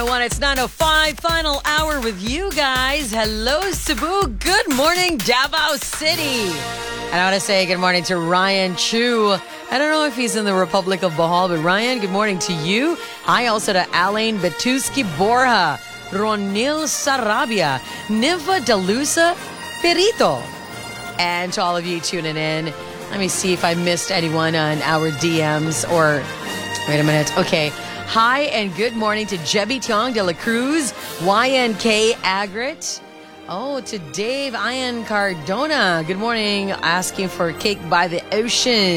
901. It's 905. Final hour with you guys. Hello, Cebu. Good morning, Davao City. And I want to say good morning to Ryan Chu. I don't know if he's in the Republic of Bohol, but Ryan, good morning to you. Hi also to Alain Betuski Borja, Ronil Sarabia, Niva Dalusa Perito. And to all of you tuning in, let me see if I missed anyone on our DMs or... Wait a minute. Okay. Hi and good morning to Jebby Tiong de la Cruz, YNK Agrit. Oh, to Dave Ian Cardona. Good morning. Asking for cake by the ocean.